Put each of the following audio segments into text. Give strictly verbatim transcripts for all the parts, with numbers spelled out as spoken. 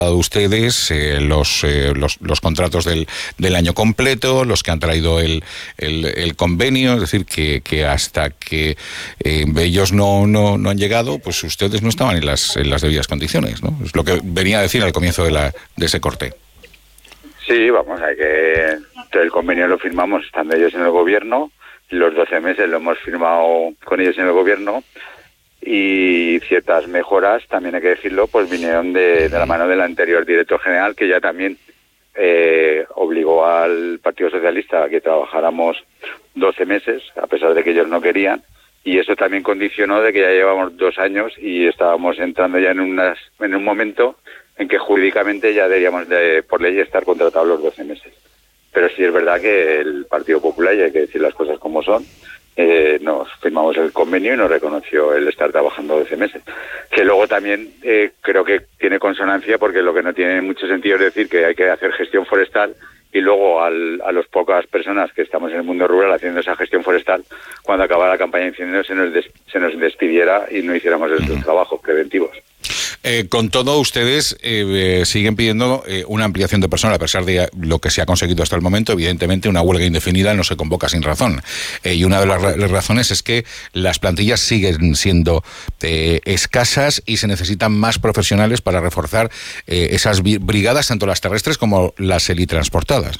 ustedes eh, los, eh, los los contratos del, del año completo, los que han traído el, el, el convenio, es decir, que, que hasta que eh, ellos no, no, no han llegado, pues ustedes no estaban en las, en las debidas condiciones, ¿no? Es lo que venía a decir al comienzo de, la, de ese corte. Sí, vamos, hay que... El convenio lo firmamos estando ellos en el gobierno, los doce meses lo hemos firmado con ellos en el gobierno, y ciertas mejoras, también hay que decirlo, pues vinieron de, de la mano del anterior director general, que ya también eh, obligó al Partido Socialista a que trabajáramos doce meses, a pesar de que ellos no querían, y eso también condicionó de que ya llevamos dos años y estábamos entrando ya en, unas, en un momento en que jurídicamente ya deberíamos de, por ley estar contratados los doce meses. Pero sí es verdad que el Partido Popular, y hay que decir las cosas como son, Eh, nos firmamos el convenio y nos reconoció el estar trabajando doce meses. Que luego también eh, creo que tiene consonancia, porque lo que no tiene mucho sentido es decir que hay que hacer gestión forestal y luego al, a las pocas personas que estamos en el mundo rural haciendo esa gestión forestal, cuando acabara la campaña de incendios se nos, des, se nos despidiera y no hiciéramos estos uh-huh. trabajos preventivos. Eh, con todo, ustedes eh, eh, siguen pidiendo eh, una ampliación de personal, a pesar de lo que se ha conseguido hasta el momento. Evidentemente, una huelga indefinida no se convoca sin razón. Eh, y una de las, ra- las razones es que las plantillas siguen siendo eh, escasas y se necesitan más profesionales para reforzar eh, esas vi- brigadas, tanto las terrestres como las helitransportadas.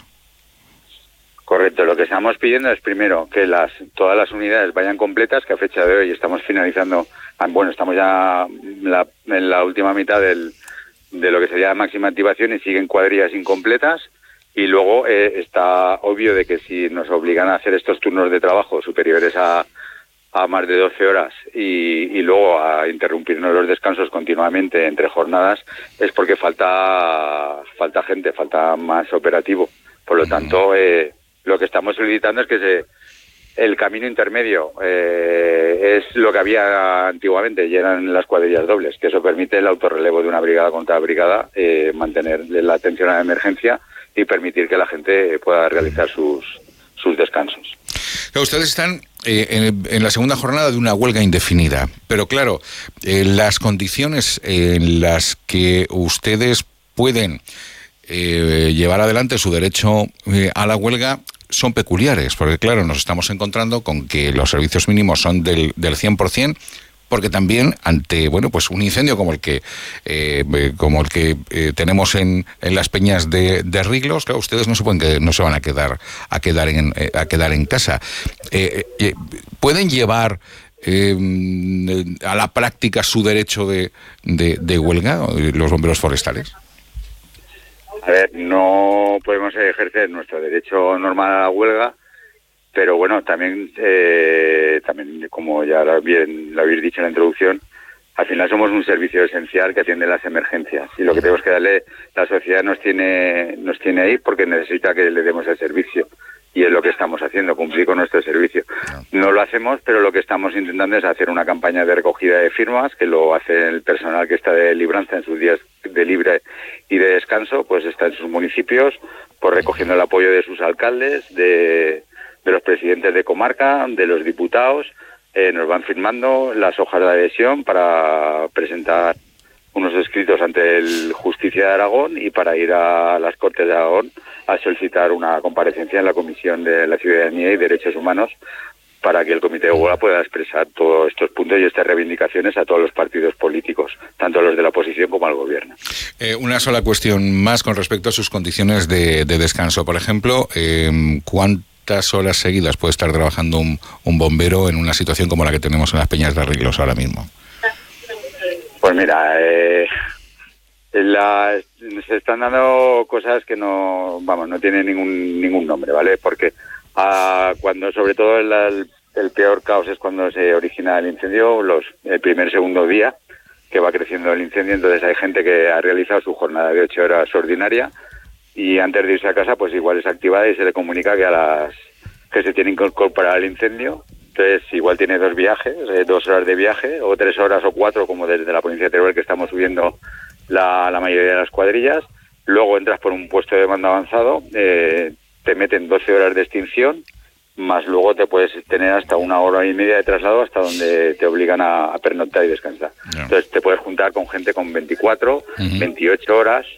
Correcto, lo que estamos pidiendo es primero que las todas las unidades vayan completas, que a fecha de hoy estamos finalizando, bueno, estamos ya en la, en la última mitad del, de lo que sería la máxima activación y siguen cuadrillas incompletas, y luego eh, está obvio de que si nos obligan a hacer estos turnos de trabajo superiores a, a más de doce horas y, y luego a interrumpirnos los descansos continuamente entre jornadas, es porque falta, falta gente, falta más operativo. Por lo tanto, eh, lo que estamos solicitando es que se, el camino intermedio eh, es lo que había antiguamente, y eran las cuadrillas dobles, que eso permite el autorrelevo de una brigada contra brigada, eh, mantener la atención a la emergencia y permitir que la gente pueda realizar sus, sus descansos. Ustedes están eh, en, en la segunda jornada de una huelga indefinida, pero claro, eh, las condiciones en las que ustedes pueden Eh, llevar adelante su derecho eh, a la huelga son peculiares, porque claro, nos estamos encontrando con que los servicios mínimos son del, del cien por ciento, porque también ante bueno pues un incendio como el que eh, como el que eh, tenemos en, en las peñas de, de Riglos, claro, ustedes no se pueden que, no se van a quedar a quedar en eh, a quedar en casa. Eh, eh, pueden llevar Eh, a la práctica su derecho de, de, de huelga, los bomberos forestales. A ver, no podemos ejercer nuestro derecho normal a la huelga, pero bueno, también, eh, también como ya lo, bien, lo habéis dicho en la introducción, al final somos un servicio esencial que atiende las emergencias, y lo que tenemos que darle, la sociedad nos tiene, nos tiene ahí porque necesita que le demos el servicio, y es lo que estamos haciendo, cumplir con nuestro servicio. No lo hacemos, pero lo que estamos intentando es hacer una campaña de recogida de firmas, que lo hace el personal que está de libranza en sus días de libre y de descanso, pues está en sus municipios, pues recogiendo el apoyo de sus alcaldes, de, de los presidentes de comarca, de los diputados. Eh, nos van firmando las hojas de adhesión para presentar unos escritos ante el Justicia de Aragón y para ir a las Cortes de Aragón a solicitar una comparecencia en la Comisión de la Ciudadanía y Derechos Humanos, para que el Comité de Huelga pueda expresar todos estos puntos y estas reivindicaciones a todos los partidos políticos, tanto los de la oposición como al gobierno. Eh, una sola cuestión más con respecto a sus condiciones de, de descanso. Por ejemplo, eh, ¿cuántas horas seguidas puede estar trabajando un, un bombero en una situación como la que tenemos en las peñas de Riglos ahora mismo? Pues mira, eh, la, se están dando cosas que no, vamos, no tienen ningún ningún nombre, ¿vale? Porque a, cuando, sobre todo el, el, el peor caos es cuando se origina el incendio, los el primer segundo día que va creciendo el incendio, entonces hay gente que ha realizado su jornada de ocho horas ordinaria y antes de irse a casa, pues igual es activada y se le comunica que a las que se tienen que incorporar al incendio. Entonces, igual tiene dos viajes, eh, dos horas de viaje, o tres horas o cuatro, como desde la provincia de Teruel, que estamos subiendo la, la mayoría de las cuadrillas. Luego entras por un puesto de mando avanzado, eh, te meten doce horas de extinción, más luego te puedes tener hasta una hora y media de traslado hasta donde te obligan a, a pernoctar y descansar. No. Entonces, te puedes juntar con gente con veinticuatro, uh-huh. veintiocho horas,